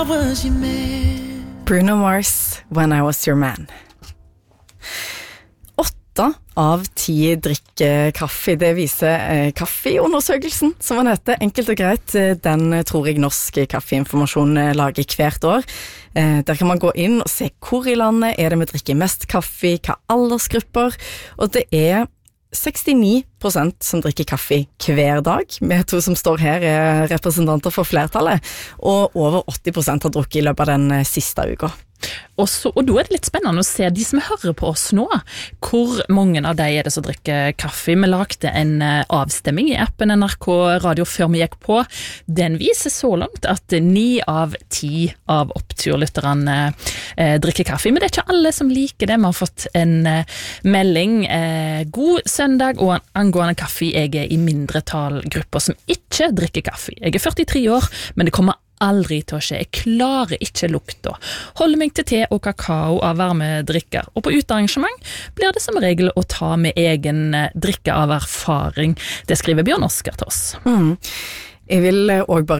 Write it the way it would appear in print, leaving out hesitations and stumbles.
Bruno Mars, When I Was Your Man. 8 av 10 drikker kaffe. Det viser kaffeundersøkelsen, som den heter. Enkelt og greit, den tror jeg Norsk Kaffeinformasjon lager hvert år. Der kan man gå inn og se hvor i landet er det vi drikker mest kaffe, hva aldersgrupper, og det er 69% som drikker kaffe hver dag. Vi 2 som står her er representanter for flertallet, og over 80% har drukket i løpet av den siste uka. Og da er det litt spennende å se de som hører på oss nå. Hvor mange av de er det som drikker kaffe? Vi lagde en avstemming i appen NRK Radio før vi gikk på. Den viser så langt at 9 av 10 av oppturlytterne drikker kaffe. Men det er ikke alle som liker det. Vi har fått en melding. God søndag og angående kaffe. Jeg er i mindretallgrupper som ikke drikker kaffe. Jeg er 43 år, men det kommer aldri til å skje. Jeg klarer ikke lukta. Holder meg til te og kakao av varme drikker. Og på utearrangement blir det som regel å ta med egen drikke av erfaring. Det skriver Bjørn Oskar til oss. Jeg vil også bare